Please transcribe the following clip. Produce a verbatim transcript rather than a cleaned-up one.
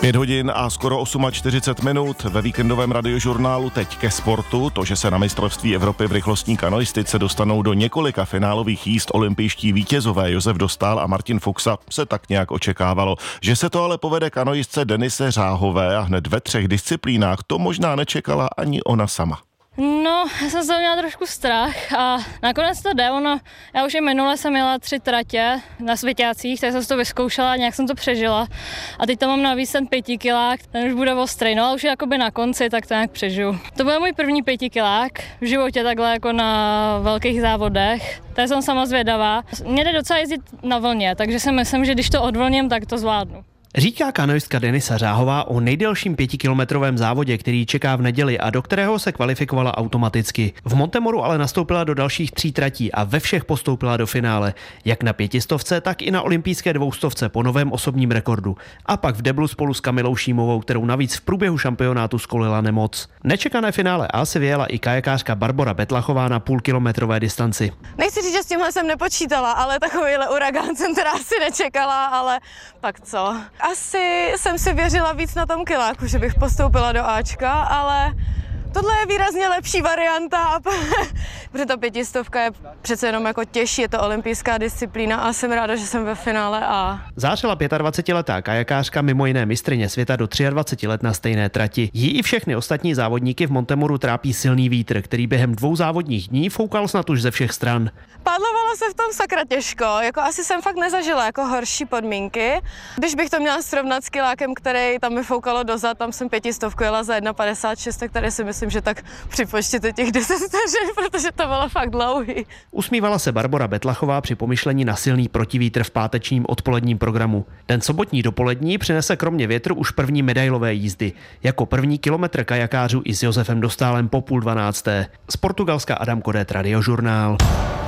Pět hodin a skoro čtyřicet osm minut ve víkendovém radiožurnálu teď ke sportu. To, že se na mistrovství Evropy v rychlostní kanoistice dostanou do několika finálových jízd olympijští vítězové Josef Dostál a Martin Fuchsa, se tak nějak očekávalo. Že se to ale povede kanoistce Denise Řáhové a hned ve třech disciplínách, to možná nečekala ani ona sama. No, já jsem se měla trošku strach a nakonec to jde, ono, já už i minule jsem jela tři tratě na svěťácích, tak jsem si to vyzkoušela, nějak jsem to přežila a teď tam mám navíc ten pětikilák, ten už bude ostrý, no a už je jakoby na konci, tak to nějak přežiju. To byl můj první pětikilák v životě takhle jako na velkých závodech, tak jsem sama zvědavá. Mě jde docela jezdit na vlně, takže si myslím, že když to odvlním, tak to zvládnu. Říká kanoistka Denisa Řáhová o nejdelším pětikilometrovém závodě, který čeká v neděli a do kterého se kvalifikovala automaticky. V Montemoru ale nastoupila do dalších tří tratí a ve všech postoupila do finále. Jak na pětistovce, tak i na olympijské dvoustovce po novém osobním rekordu. A pak v deblu spolu s Kamilou Šímovou, kterou navíc v průběhu šampionátu skolila nemoc. Nečekané finále A si vyjela i kajakářka Barbora Betlachová na půlkilometrové distanci. Nechci říct, že s tímhle jsem nepočítala, ale takovýhle uragán jsem teda asi nečekala, ale tak co. Asi jsem si věřila víc na tom kiláku, že bych postoupila do Ačka, ale tohle je výrazně lepší varianta, protože ta pětistovka je přece jenom jako těžší, je to olympijská disciplína a jsem ráda, že jsem ve finále A. Zářila dvacetiletá kajakářka, mimo jiné mistryně světa do dvaceti tří let na stejné trati. Jí i všechny ostatní závodníky v Montemoru trápí silný vítr, který během dvou závodních dní foukal snad už ze všech stran. Pádlovalo se v tom sakra těžko, jako asi jsem fakt nezažila jako horší podmínky. Když bych to měla srovnat s kilákem, který tam mi foukalo dozad, tam jsem pětistovku jela za jedna padesát šest, tak tady si myslím, že tak připočtěte těch deset vteřin, protože to bylo fakt dlouhý. Usmívala se Barbora Betlachová při pomyšlení na silný protivítr v pátečním odpoledním programu. Ten sobotní dopolední přinese kromě větru už první medailové jízdy. Jako první kilometr kajakářů i s Josefem Dostálem po půl dvanácté. Z Portugalska Adam Kodet, Radiožurnál.